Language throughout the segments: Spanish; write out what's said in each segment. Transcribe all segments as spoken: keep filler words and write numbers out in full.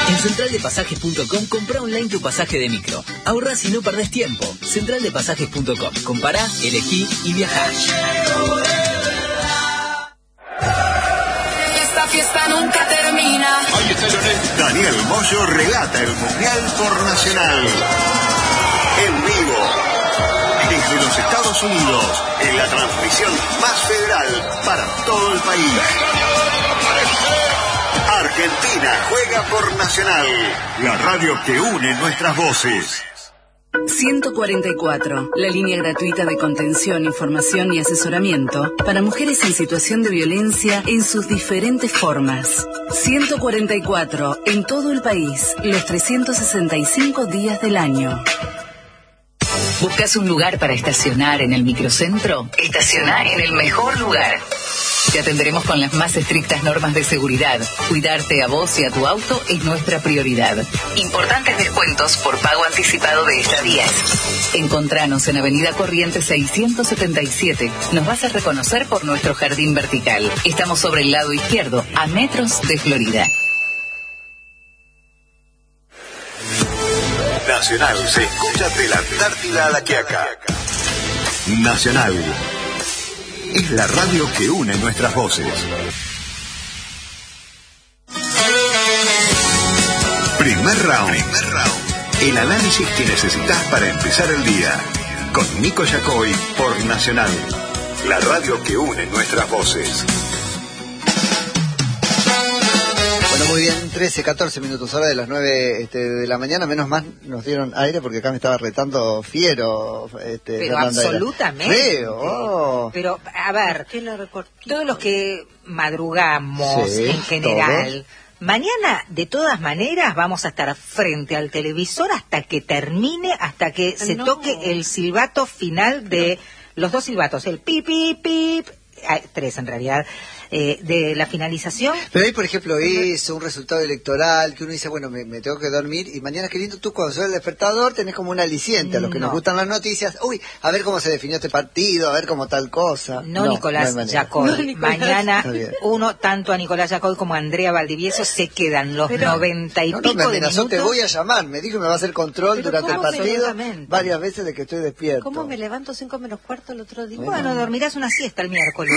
En central de pasajes punto com compra online tu pasaje de micro. Ahorrás y no perdés tiempo. central de pasajes punto com. Compará, elegí y viajá. Esta fiesta nunca termina. Ahí está Lionel. Daniel Moyo relata el Mundial por Nacional. En vivo. Desde los Estados Unidos. En la transmisión más federal para todo el país. Argentina juega por Nacional, la radio que une nuestras voces. ciento cuarenta y cuatro, la línea gratuita de contención, información y asesoramiento para mujeres en situación de violencia en sus diferentes formas. ciento cuarenta y cuatro, en todo el país, los trescientos sesenta y cinco días del año. ¿Buscas un lugar para estacionar en el microcentro? Estacioná en el mejor lugar. Te atenderemos con las más estrictas normas de seguridad. Cuidarte a vos y a tu auto es nuestra prioridad. Importantes descuentos por pago anticipado de estadías. Encontranos en Avenida Corrientes seiscientos setenta y siete. Nos vas a reconocer por nuestro jardín vertical. Estamos sobre el lado izquierdo, a metros de Florida. Nacional se escucha de la Antártida a la Quiaca. Nacional es la radio que une nuestras voces. Primer round. Primer round. El análisis que necesitas para empezar el día. Con Nico Yacoy por Nacional. La radio que une nuestras voces. Bueno, muy bien, trece, catorce minutos, hora de las nueve este, de la mañana, menos mal nos dieron aire porque acá me estaba retando fiero. Este, Pero absolutamente. Feo, oh. Pero, a ver, todos los que madrugamos Sí, en general, todos. Mañana, de todas maneras, vamos a estar frente al televisor hasta que termine, hasta que se No. toque el silbato final de los dos silbatos, el pip, pip, pip, ah, tres en realidad, eh, de la finalización. Pero hay, por ejemplo, eso, un resultado electoral, que uno dice, bueno, me, me tengo que dormir, y mañana, qué lindo, tú cuando sos el despertador tenés como un aliciente a los que No. nos gustan las noticias. Uy, a ver cómo se definió este partido, a ver cómo tal cosa. No, Nicolás no hay manera. Yacoy. No, Nicolás. Mañana, Está bien. uno, tanto a Nicolás Yacoy como a Andrea Valdivieso, se quedan los Pero- noventa y No, no, pico me de amenazó, minutos. te voy a llamar, me dijo que me va a hacer control Pero durante el ¿cómo me- partido Absolutamente. varias veces de que estoy despierto. ¿Cómo me levanto cinco menos cuarto el otro día? Bueno, dormirás una siesta el miércoles.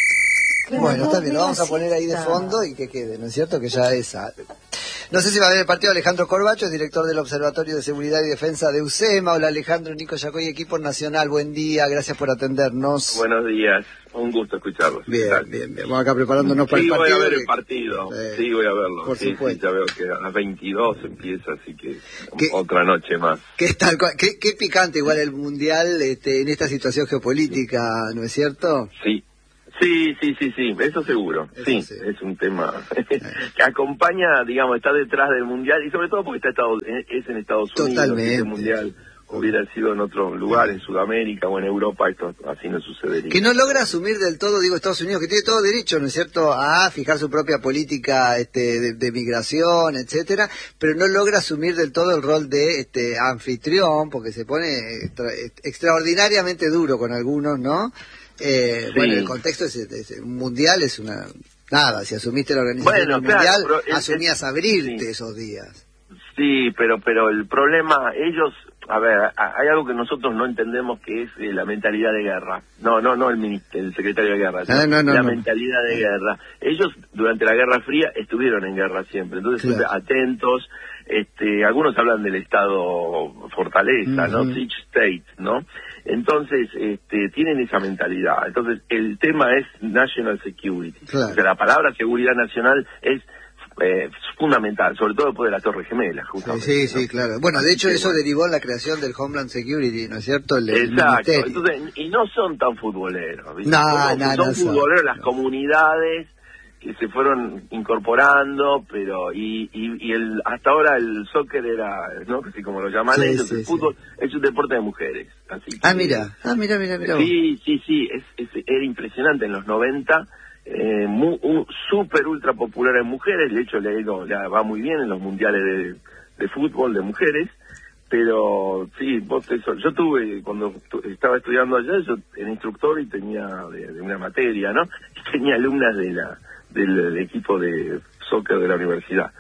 Bueno, está bien, lo vamos a Una poner ahí de siesta. fondo y que quede, ¿no es cierto? Que ya es... a- No sé si va a ver el partido Alejandro Corbacho, es director del Observatorio de Seguridad y Defensa de UCEMA. Hola Alejandro, Nico Yacoy, equipo nacional, buen día, gracias por atendernos. Buenos días, un gusto escucharlos. ¿Qué Bien, tal? bien, bien, vamos acá preparándonos para Sí, el voy partido. a ver el que- partido, Eh, sí, voy a verlo. por Sí, sí, supuesto. ya veo que a las veintidós empieza, así que ¿Qué? otra noche más. ¿Qué, tal, cua- qué, qué picante igual el Mundial este, en esta situación geopolítica, ¿no es cierto? Sí, sí, sí, sí, sí, eso seguro. Eso sí, sí. es un tema que acompaña, digamos, está detrás del Mundial y sobre todo porque está Estados, es en Estados Unidos. Totalmente. Si este Mundial hubiera sido en otro lugar, en Sudamérica o en Europa, esto así no sucedería. Que no logra asumir del todo, digo, Estados Unidos, que tiene todo derecho, ¿no es cierto?, a fijar su propia política este, de, de migración, etcétera, pero no logra asumir del todo el rol de este anfitrión, porque se pone extra- extraordinariamente duro con algunos, ¿no? Eh, Sí. Bueno, el contexto es, es- mundial es una... Nada, si asumiste la organización Bueno, del claro, mundial, pero es- asumías es- abrirte sí. esos días. Sí, pero pero el problema, ellos, a ver, a- hay algo que nosotros no entendemos que es eh, la mentalidad de guerra. No, no, no el, ministro, el secretario de guerra, sino Ah, no, no, la no. mentalidad de guerra. Ellos durante la Guerra Fría estuvieron en guerra siempre, entonces Claro. siempre atentos. Este, algunos hablan del estado fortaleza, ¿no? Ujú. Siege state, ¿no? Entonces, este, tienen esa mentalidad. Entonces, el tema es national security. Claro. O sea, la palabra seguridad nacional es eh, fundamental, sobre todo después de la Torre Gemela, Sí, justamente. sí, ¿no? sí, claro. Bueno, de Así hecho que, eso bueno. derivó en la creación del Homeland Security, ¿no es cierto? El, el Exacto, ministerio. entonces, y no son tan futboleros, ¿viste? No, Son- no, son no son. futboleros las No. comunidades que se fueron incorporando, pero y, y, y el hasta ahora el soccer era, ¿no? Así como lo llaman Sí, ellos, sí, el sí. fútbol es un deporte de mujeres. Así Ah, que- mira, ah, mira, mira, mira. vos. Sí, sí, sí, es, es- era impresionante en los noventa, eh, mu- un súper ultra popular en mujeres, de hecho le, ha ido- le va muy bien en los mundiales de, de fútbol de mujeres, pero sí, vos eso, yo tuve, cuando tu- estaba estudiando allá, yo era instructor y tenía de, de una materia, ¿no? Y tenía alumnas de la del, del equipo de soccer de la universidad.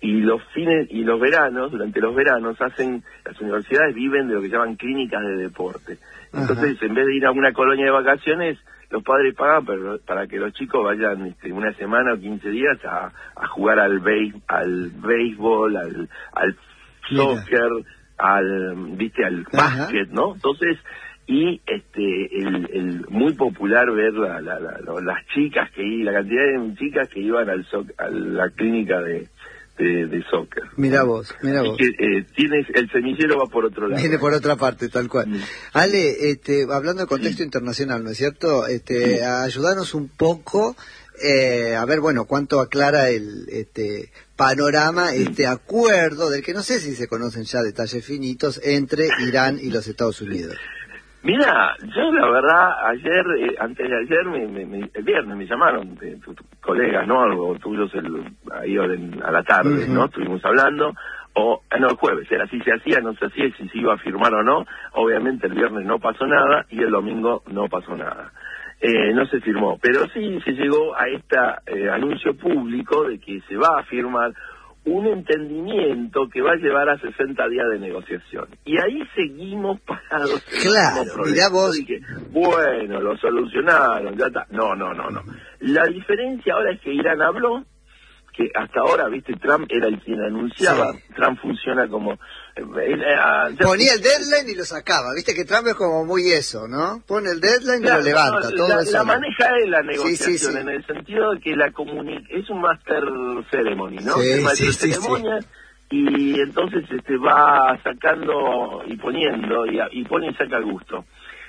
y los fines y los veranos, durante los veranos, hacen las universidades viven de lo que llaman clínicas de deporte. Entonces, Ajá. en vez de ir a una colonia de vacaciones, los padres pagan pero, para que los chicos vayan este, una semana o quince días a, a jugar al, beis, al béisbol, al, al soccer, al, viste, al Ajá. básquet, ¿no? Entonces, y este el, el muy popular ver la, la, la, la, las chicas que la cantidad de chicas que iban al so, a la clínica de De, de soccer. Mira vos, mira vos. Que, eh, tienes, el semillero va por otro lado. Viene por otra parte, tal cual. Mm. Ale, este, hablando de contexto sí. internacional, ¿no es cierto? Este, sí. Ayudanos un poco, eh, a ver, bueno, cuánto aclara el este panorama, este acuerdo, del que no sé si se conocen ya detalles finitos, entre Irán y los Estados Unidos. Mira, yo la verdad, ayer, eh, antes de ayer, me, me, me, el viernes me llamaron de, tu, tu, colegas, ¿no? Algo tuyos el, ahí a la tarde, uh-huh. ¿no? Estuvimos hablando, o, no, el jueves, era si se hacía, no se hacía, si se iba a firmar o no. Obviamente el viernes no pasó nada y el domingo no pasó nada. Eh, no se firmó, pero sí se llegó a este eh, anuncio público de que se va a firmar un entendimiento que va a llevar a sesenta días de negociación. Y ahí seguimos parados. Claro, mirá vos. Dije, bueno, lo solucionaron, ya está. No, no, no, no. La diferencia ahora es que Irán habló, que hasta ahora, viste, Trump era el quien anunciaba, sí. Trump funciona como... Eh, eh, Ponía el deadline y lo sacaba, viste que Trump es como muy eso, ¿no? Pone el deadline claro, y lo levanta, no, todo la, eso. La maneja es la negociación, sí, sí, sí. en el sentido de que la comuni es un master ceremony, ¿no? Sí, el maestro sí, de ceremonia, sí, sí. Y entonces este va sacando y poniendo, y, y pone y saca el gusto.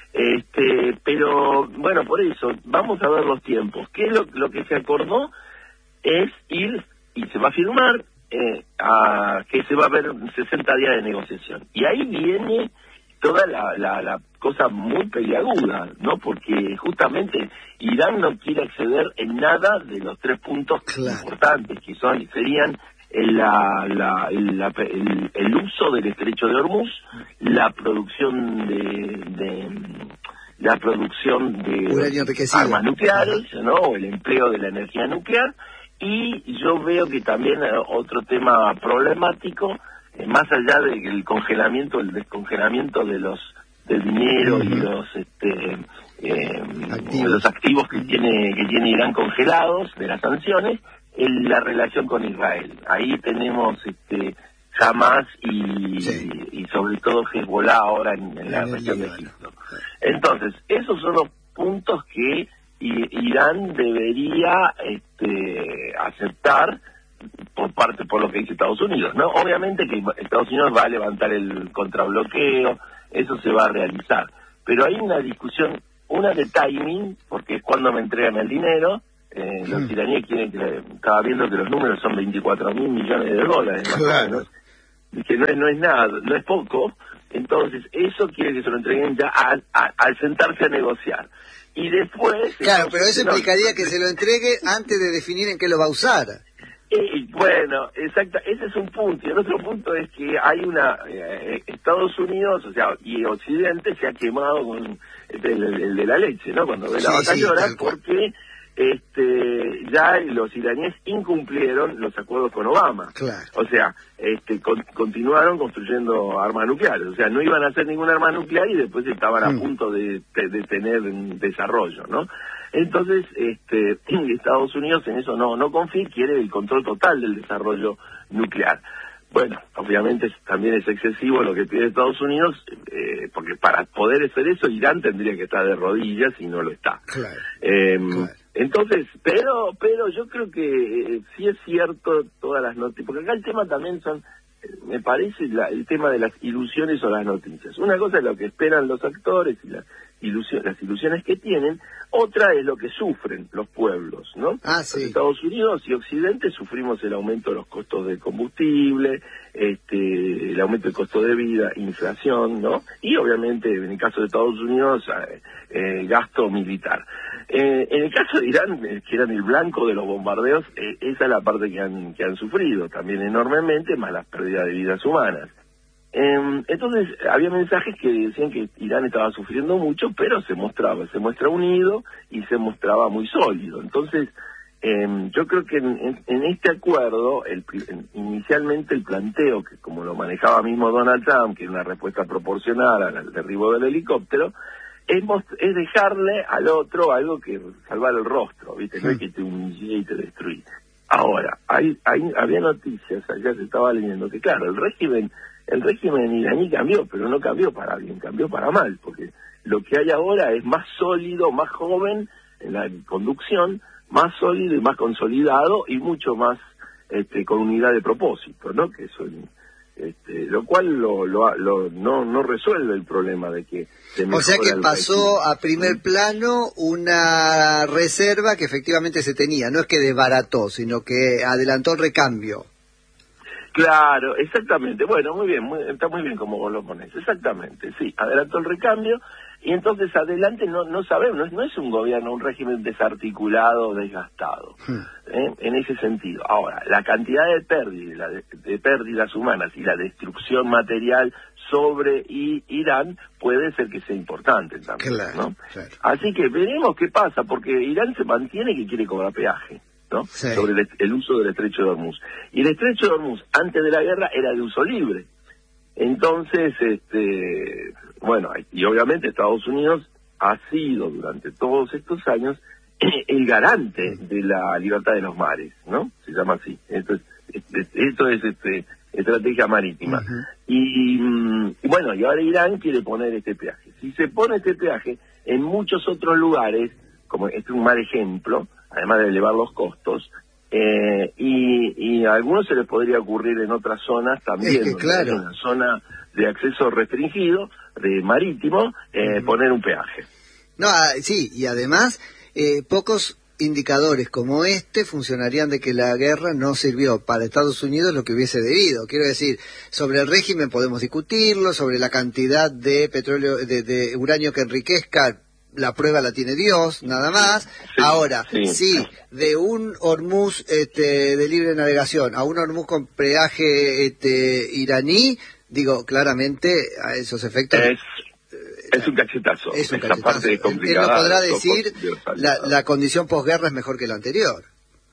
Este, pero, bueno, por eso, vamos a ver los tiempos. ¿Qué es lo, lo que se acordó? Es ir, y se va a firmar, Eh, a que se va a ver sesenta días de negociación. Y ahí viene toda la, la, la cosa muy peliaguda, ¿no? Porque justamente Irán no quiere acceder en nada de los tres puntos claro. importantes, que son serían el, la, la, el, la, el, el uso del estrecho de Hormuz, la producción de... de la producción de armas nucleares, ¿no? O el empleo de la energía nuclear. Y yo veo que también eh, otro tema problemático, eh, más allá del congelamiento, el descongelamiento de los del dinero uh-huh. y los este eh, activos. los activos que tiene que tiene Irán congelados de las sanciones, en la relación con Israel. Ahí tenemos este Hamas y, sí. y, y sobre todo Hezbollah ahora en, en la región de Egipto. Entonces, esos son los puntos que y Irán debería este, aceptar por parte por lo que dice Estados Unidos, ¿no? Obviamente que Estados Unidos va a levantar el contrabloqueo, eso se va a realizar, pero hay una discusión, una de timing, porque es cuando me entregan el dinero. Eh, los iraníes quieren que, estaba viendo que los números son veinticuatro mil millones de dólares, claro. ¿no? Que no es, no es nada, no es poco. Entonces eso quiere que se lo entreguen ya al, a, al sentarse a negociar. Y después... Claro, pero eso implicaría que se lo entregue antes de definir en qué lo va a usar. Eh, bueno, exacto, ese es un punto. Y el otro punto es que hay una... Eh, Estados Unidos, o sea, y Occidente se ha quemado con el, el, el de la leche, ¿no? Cuando ve la sí, vaca llora, sí, porque este ya los iraníes incumplieron los acuerdos con Obama. Claro. O sea, este con, continuaron construyendo armas nucleares. O sea, no iban a hacer ningún arma nuclear y después estaban mm. a punto de, de, de tener un desarrollo, ¿no? Entonces, este Estados Unidos en eso no no confía, quiere el control total del desarrollo nuclear. Bueno, obviamente también es excesivo lo que pide Estados Unidos, eh, porque para poder hacer eso Irán tendría que estar de rodillas y no lo está. Claro. Eh, claro. Entonces, pero pero yo creo que eh, sí es cierto todas las noticias, porque acá el tema también son, eh, me parece, la, el tema de las ilusiones o las noticias. Una cosa es lo que esperan los actores y la ilusión, las ilusiones que tienen, otra es lo que sufren los pueblos, ¿no? Ah, sí. Los Estados Unidos y Occidente sufrimos el aumento de los costos del combustible, este, el aumento del costo de vida, inflación, ¿no? Y obviamente, en el caso de Estados Unidos, eh, eh, gasto militar. Eh, en el caso de Irán, eh, que eran el blanco de los bombardeos, eh, esa es la parte que han, que han sufrido también enormemente, más las pérdidas de vidas humanas. Eh, entonces, había mensajes que decían que Irán estaba sufriendo mucho, pero se mostraba, se muestra unido y se mostraba muy sólido. Entonces, eh, yo creo que en, en este acuerdo, el, en, inicialmente el planteo, que como lo manejaba mismo Donald Trump, que es una respuesta proporcional al derribo del helicóptero, es, es dejarle al otro algo que salvar el rostro, ¿viste? No es que te humille y te destruye. Ahora, hay, hay, había noticias, allá se estaba leyendo, que claro, el régimen, el régimen iraní cambió, pero no cambió para bien, cambió para mal, porque lo que hay ahora es más sólido, más joven en la conducción, más sólido y más consolidado y mucho más este, con unidad de propósito, ¿no? Que eso, este, lo cual lo, lo, lo, no, no resuelve el problema de que se o sea que pasó régimen. A primer plano una reserva que efectivamente se tenía, no es que desbarató, sino que adelantó el recambio. Claro, exactamente. Bueno, muy bien, muy, está muy bien como vos lo pones. Exactamente, sí, adelantó el recambio y entonces adelante no no sabemos, no es, no es un gobierno, un régimen desarticulado, desgastado, ¿eh? En ese sentido. Ahora, la cantidad de pérdidas, de, de pérdidas humanas y la destrucción material sobre I, Irán puede ser que sea importante también, claro, ¿no? Claro. Así que veremos qué pasa, porque Irán se mantiene que quiere cobrar peaje, ¿no? Sí. Sobre el, el uso del estrecho de Hormuz. Y el estrecho de Hormuz, antes de la guerra, era de uso libre. Entonces, este, bueno, y obviamente Estados Unidos ha sido durante todos estos años el garante de la libertad de los mares, ¿no? Se llama así. Esto es, esto es este, estrategia marítima. Uh-huh. Y, y bueno, y ahora Irán quiere poner este peaje. Si se pone este peaje en muchos otros lugares, como este es un mal ejemplo, además de elevar los costos, eh, y, y a algunos se les podría ocurrir en otras zonas también, es que, claro, en una zona de acceso restringido, de marítimo, eh, uh-huh, poner un peaje. No, sí, y además, eh, pocos indicadores como este funcionarían de que la guerra no sirvió para Estados Unidos lo que hubiese debido. Quiero decir, sobre el régimen podemos discutirlo, sobre la cantidad de petróleo, de, de uranio que enriquezca, la prueba la tiene Dios, nada más. Sí, ahora, sí, sí, de un Hormuz este, de libre navegación a un Hormuz con peaje este, iraní, digo, claramente a esos efectos... Es, es un cachetazo. Es un Esa cachetazo. Parte complicada, él no podrá decir la, la condición posguerra es mejor que la anterior.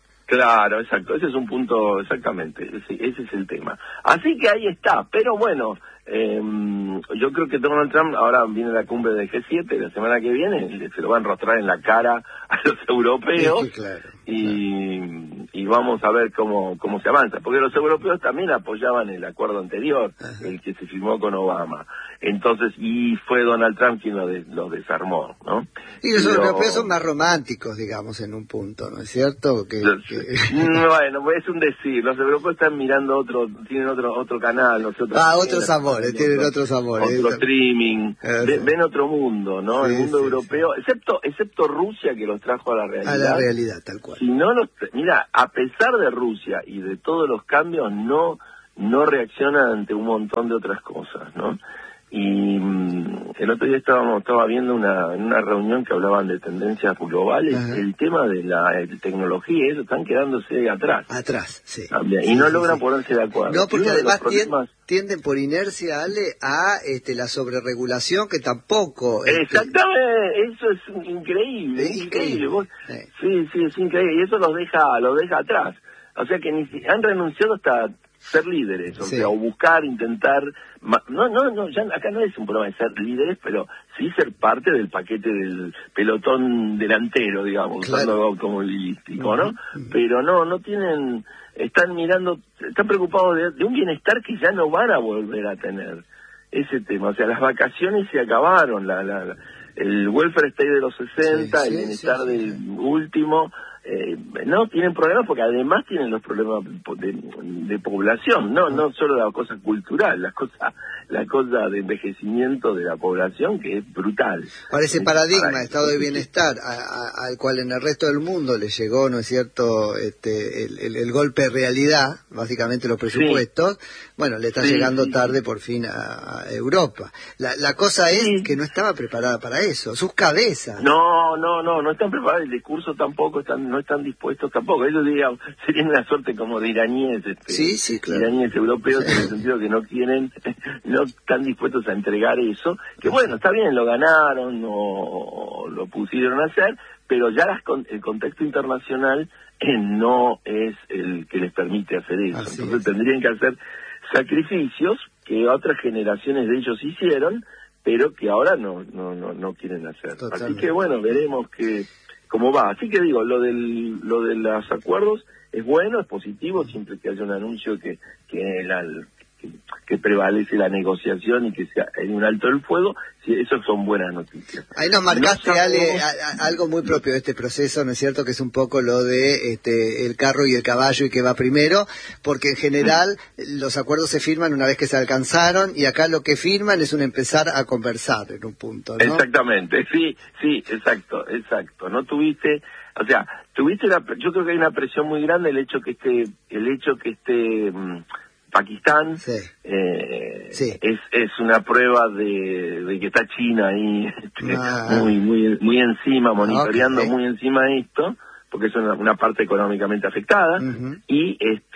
Claro, exacto. Ese es un punto, exactamente. Ese, ese es el tema. Así que ahí está. Pero bueno... Eh, yo creo que Donald Trump, ahora viene la cumbre del G siete la semana que viene, se lo va a enrostrar en la cara a los europeos, sí, claro, y, claro. y vamos a ver cómo cómo se avanza, porque los europeos también apoyaban el acuerdo anterior, ajá, el que se firmó con Obama, entonces, y fue Donald Trump quien lo, de, lo desarmó, ¿no? Y los Pero, europeos son más románticos, digamos, en un punto, ¿no es cierto? Que, que... Bueno, es un decir, los europeos están mirando otro, tienen otro otro canal, no sé, otro ah, otro sabor. Tienen otro sabor, otro eh, streaming, ven, ven otro mundo, ¿no? Sí, el mundo sí, europeo, sí, excepto excepto Rusia, que los trajo a la realidad. A la realidad, tal cual. Si no los, mira, a pesar de Rusia y de todos los cambios, no no reaccionan ante un montón de otras cosas, ¿no? Y mmm, el otro día estábamos estaba viendo una en una reunión que hablaban de tendencias globales, ajá, el tema de la el tecnología y eso están quedándose atrás. Atrás, sí. También, sí y no sí, logran sí. ponerse de acuerdo. No, porque además problemas... tienden por inercia, Ale, a este, la sobreregulación que tampoco... Este... Exactamente, eso es increíble, es increíble. Vos... Sí. sí, sí, es increíble, y eso los deja, los deja atrás. O sea que ni si... han renunciado hasta ser líderes, o sí, sea, o buscar, intentar... No, no, no, ya acá no es un problema de ser líderes, pero sí ser parte del paquete del pelotón delantero, digamos, claro, usando automovilístico, ¿no? Uh-huh. Pero no, no tienen... Están mirando, están preocupados de, de un bienestar que ya no van a volver a tener, ese tema. O sea, las vacaciones se acabaron, la, la, la el welfare state de los sesenta, sí, el sí, bienestar sí, sí, del sí. último... Eh, no tienen problemas porque además tienen los problemas de, de población, no no solo la cosa cultural, la cosa la cosa de envejecimiento de la población, que es brutal. Para ese paradigma de estado de bienestar a, a, al cual en el resto del mundo le llegó, ¿no es cierto?, este el, el, el golpe de realidad, básicamente los presupuestos, sí, bueno, le está sí, llegando sí, tarde por fin a, a Europa. La, la cosa es sí, que no estaba preparada para eso, sus cabezas. No, no, no, no están preparadas, el discurso tampoco están no están dispuestos tampoco. Ellos dirían, serían una suerte como de iraníes, este, sí, sí, claro, iraníes europeos, sí, en el sentido que no quieren, no están dispuestos a entregar eso, que bueno, está bien, lo ganaron o lo pusieron a hacer, pero ya las, el contexto internacional eh, no es el que les permite hacer eso. Así Entonces es. tendrían que hacer sacrificios que otras generaciones de ellos hicieron, pero que ahora no no no, no quieren hacer. Totalmente. Así que bueno, veremos que cómo va. Así que digo, lo del lo de los acuerdos es bueno, es positivo, siempre que haya un anuncio que que la que, que prevalece la negociación y que sea hay un alto el fuego, sí, eso son buenas noticias. Ahí nos marcaste, No Ale, sabemos- a- a- algo muy propio de este proceso, ¿no es cierto? Que es un poco lo de este, el carro y el caballo y que va primero, porque en general los acuerdos se firman una vez que se alcanzaron y acá lo que firman es un empezar a conversar en un punto, ¿no? Exactamente, sí, sí, exacto, exacto. No tuviste, o sea, tuviste una, yo creo que hay una presión muy grande el hecho que este, el hecho que este mm, Pakistán Sí. eh, Sí. es es una prueba de, de que está China ahí este, Ah. muy muy muy encima, monitoreando Ok. muy encima de esto, porque es una, una parte económicamente afectada. Ujú. Y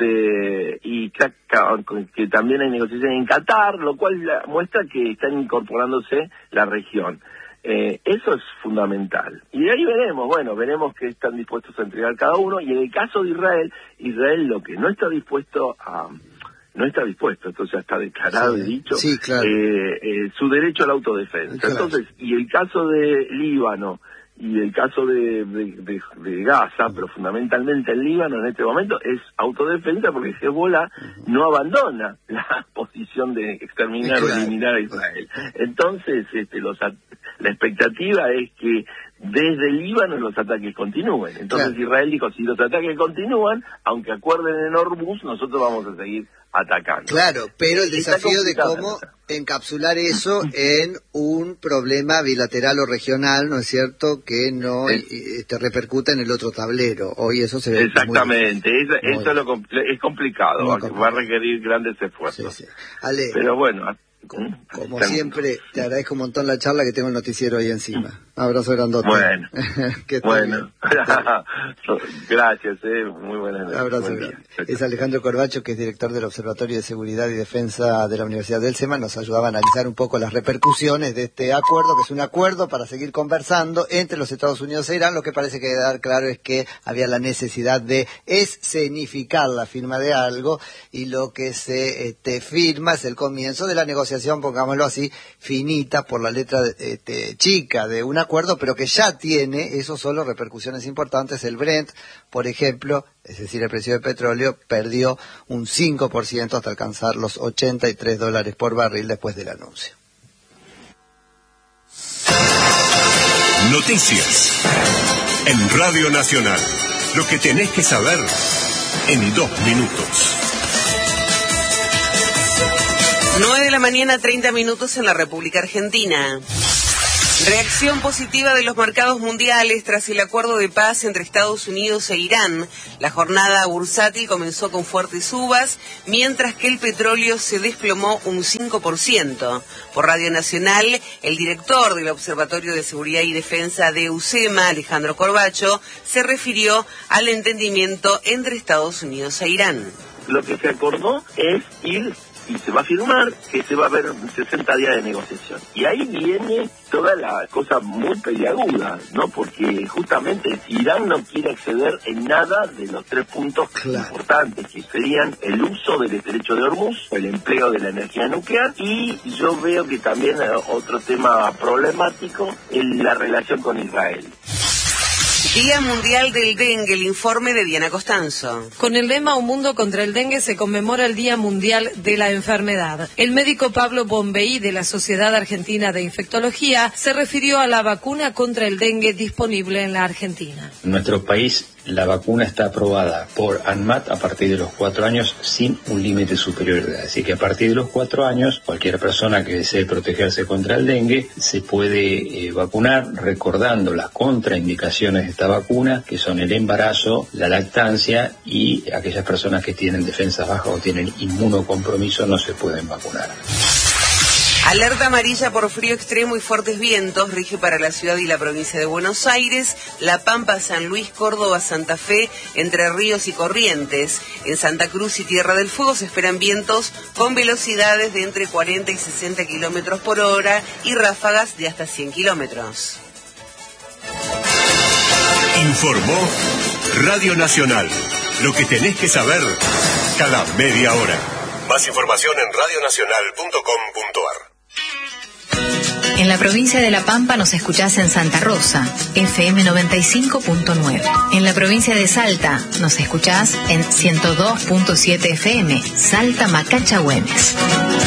este y ca- ca- que también hay negociaciones en Qatar, lo cual la- muestra que están incorporándose la región. Eh, eso es fundamental. Y de ahí veremos, bueno, veremos qué están dispuestos a entregar cada uno. Y en el caso de Israel, Israel lo que no está dispuesto a... No está dispuesto, esto ya está declarado Sí, y dicho, sí, claro. eh, eh, su derecho a la autodefensa. Claro. Entonces, y el caso de Líbano y el caso de, de, de, de Gaza, pero fundamentalmente el Líbano en este momento es autodefensa porque Hezbollah no abandona la posición de exterminar o Claro. eliminar a Israel. Entonces, este, los, at- la expectativa es que desde el Líbano los ataques continúen. Entonces Claro. Israel dijo, si los ataques continúan, aunque acuerden en Hormuz, nosotros vamos a seguir atacando. Claro, pero el Está desafío de complicada cómo la cosa. encapsular eso en un problema bilateral o regional, ¿no es cierto?, que no Es- y- y te repercuta en el otro tablero. Hoy eso se ve muy Exactamente, difícil. eso, Muy eso es, lo compl- es complicado, Muy va, complicado. va a requerir grandes Sí, esfuerzos. sí. Ale, Pero bueno, como, ¿mm? como Están- siempre, te agradezco un montón la charla, que tengo el noticiero ahí encima. Abrazo grandote. Bueno, Que estés bueno, bien. gracias, eh, muy buenas noches. Abrazo Buen día. grande. Chao, chao. Es Alejandro Corbacho, que es director del Observatorio de Seguridad y Defensa de la Universidad del SEMA. Nos ayudaba a analizar un poco las repercusiones de este acuerdo, que es un acuerdo para seguir conversando entre los Estados Unidos e Irán. Lo que parece que quedar claro es que había la necesidad de escenificar la firma de algo, y lo que se este, firma es el comienzo de la negociación, pongámoslo así, finita por la letra este, chica de un acuerdo, pero que ya tiene, eso solo, repercusiones importantes. El Brent, por ejemplo, es decir, el precio del petróleo, perdió un cinco por ciento hasta alcanzar los ochenta y tres dólares por barril después del anuncio. Noticias en Radio Nacional. Lo que tenés que saber en dos minutos. nueve de la mañana, treinta minutos en la República Argentina. Reacción positiva de los mercados mundiales tras el acuerdo de paz entre Estados Unidos e Irán. La jornada bursátil comenzó con fuertes subas, mientras que el petróleo se desplomó un cinco por ciento. Por Radio Nacional, el director del Observatorio de Seguridad y Defensa de USEMA, Alejandro Corbacho, se refirió al entendimiento entre Estados Unidos e Irán. Lo que se acordó es ir y se va a firmar que se va a ver sesenta días de negociación. Y ahí viene toda la cosa muy peliaguda, ¿no? Porque justamente Irán no quiere acceder en nada de los tres puntos Claro. importantes, que serían el uso del estrecho de Hormuz, el empleo de la energía nuclear, y yo veo que también eh, otro tema problemático es la relación con Israel. Día Mundial del Dengue, el informe de Diana Costanzo. Con el lema Un mundo contra el dengue se conmemora el Día Mundial de la Enfermedad. El médico Pablo Bombeí de la Sociedad Argentina de Infectología se refirió a la vacuna contra el dengue disponible en la Argentina. En nuestro país la vacuna está aprobada por ANMAT a partir de los cuatro años sin un límite superior de edad. Así que a partir de los cuatro años, cualquier persona que desee protegerse contra el dengue se puede eh, vacunar, recordando las contraindicaciones de esta vacuna, que son el embarazo, la lactancia, y aquellas personas que tienen defensas bajas o tienen inmunocompromiso no se pueden vacunar. Alerta amarilla por frío extremo y fuertes vientos rige para la ciudad y la provincia de Buenos Aires, La Pampa, San Luis, Córdoba, Santa Fe, Entre Ríos y Corrientes. En Santa Cruz y Tierra del Fuego se esperan vientos con velocidades de entre cuarenta y sesenta kilómetros por hora y ráfagas de hasta cien kilómetros. Informó Radio Nacional. Lo que tenés que saber cada media hora. Más información en radionacional punto com punto ar. En la provincia de La Pampa nos escuchás en Santa Rosa, F M noventa y cinco punto nueve. En la provincia de Salta nos escuchás en ciento dos punto siete F M, Salta Macacha Güemes.